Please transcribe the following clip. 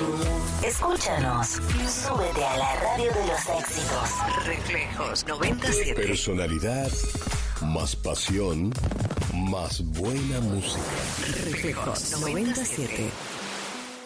Escúchanos. Súbete a la radio de los éxitos. Reflejos 97. Personalidad, más pasión, más buena música. Reflejos 97.